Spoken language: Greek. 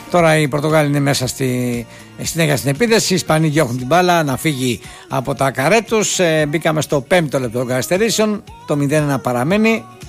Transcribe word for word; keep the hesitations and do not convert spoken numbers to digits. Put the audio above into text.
Τώρα οι Πορτογάλοι είναι μέσα στη συνέχεια στην επίθεση. Οι Ισπανοί διώχνουν την μπάλα να φύγει από τα καρέ τους. Ε, μπήκαμε στο πέμπτο λεπτό των καθυστερήσεων. Το μηδέν ένα παραμένει.